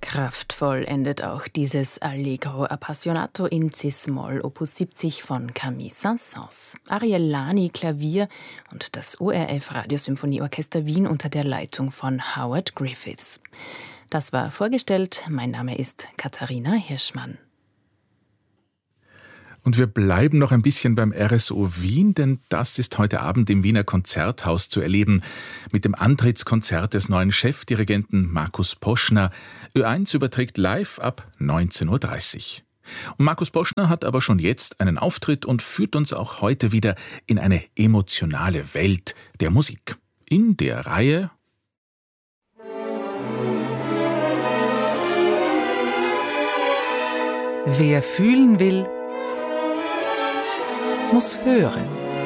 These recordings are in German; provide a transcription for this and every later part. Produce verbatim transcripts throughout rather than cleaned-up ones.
Kraftvoll endet auch dieses Allegro Appassionato in Cis-Moll, Opus siebzig von Camille Saint-Saëns. Ariel Lani, Klavier und das O R F Radiosymphonieorchester Wien unter der Leitung von Howard Griffiths. Das war vorgestellt. Mein Name ist Katharina Hirschmann. Und wir bleiben noch ein bisschen beim R S O Wien, denn das ist heute Abend im Wiener Konzerthaus zu erleben mit dem Antrittskonzert des neuen Chefdirigenten Markus Poschner. Ö eins überträgt live ab neunzehn Uhr dreißig. Und Markus Poschner hat aber schon jetzt einen Auftritt und führt uns auch heute wieder in eine emotionale Welt der Musik. In der Reihe Wer fühlen will, muss hören.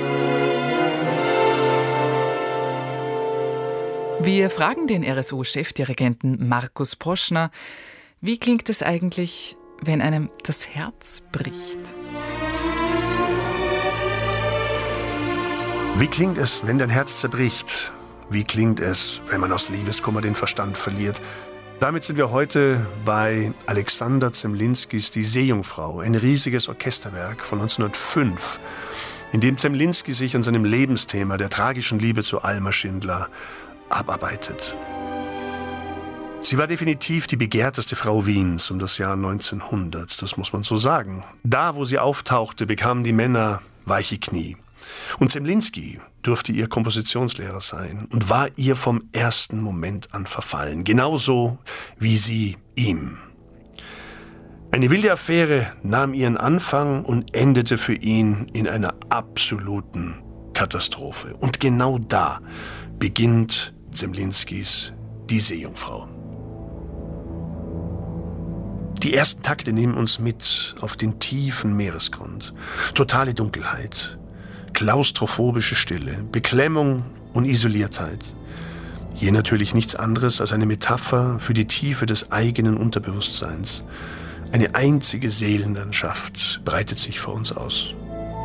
Wir fragen den R S O-Chefdirigenten Markus Poschner, wie klingt es eigentlich, wenn einem das Herz bricht? Wie klingt es, wenn dein Herz zerbricht? Wie klingt es, wenn man aus Liebeskummer den Verstand verliert? Damit sind wir heute bei Alexander Zemlinskis Die Seejungfrau, ein riesiges Orchesterwerk von neunzehnhundertfünf, in dem Zemlinski sich an seinem Lebensthema der tragischen Liebe zu Alma Schindler abarbeitet. Sie war definitiv die begehrteste Frau Wiens um das Jahr neunzehnhundert, das muss man so sagen. Da, wo sie auftauchte, bekamen die Männer weiche Knie. Und Zemlinski durfte ihr Kompositionslehrer sein und war ihr vom ersten Moment an verfallen, genauso wie sie ihm. Eine wilde Affäre nahm ihren Anfang und endete für ihn in einer absoluten Katastrophe. Und genau da beginnt Zemlinskis Die Seejungfrau. Die ersten Takte nehmen uns mit auf den tiefen Meeresgrund. Totale Dunkelheit, klaustrophobische Stille, Beklemmung und Isoliertheit. Hier natürlich nichts anderes als eine Metapher für die Tiefe des eigenen Unterbewusstseins. Eine einzige Seelenlandschaft breitet sich vor uns aus.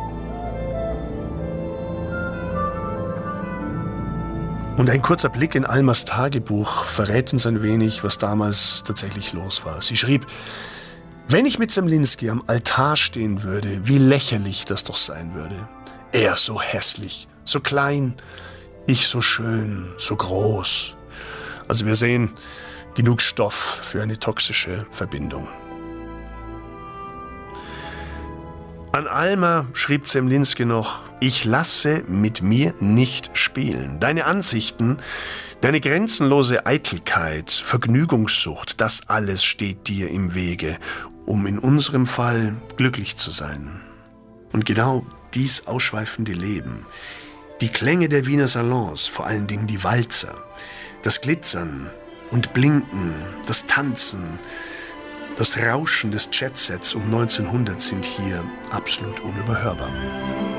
Und ein kurzer Blick in Almas Tagebuch verrät uns ein wenig, was damals tatsächlich los war. Sie schrieb: Wenn ich mit Zemlinski am Altar stehen würde, wie lächerlich das doch sein würde. Er so hässlich, so klein, ich so schön, so groß. Also wir sehen, genug Stoff für eine toxische Verbindung. An Alma schrieb Zemlinski noch: Ich lasse mit mir nicht spielen. Deine Ansichten, deine grenzenlose Eitelkeit, Vergnügungssucht, das alles steht dir im Wege, um in unserem Fall glücklich zu sein. Und genau dies ausschweifende Leben, die Klänge der Wiener Salons, vor allen Dingen die Walzer, das Glitzern und Blinken, das Tanzen, das Rauschen des Jetsets um neunzehnhundert sind hier absolut unüberhörbar.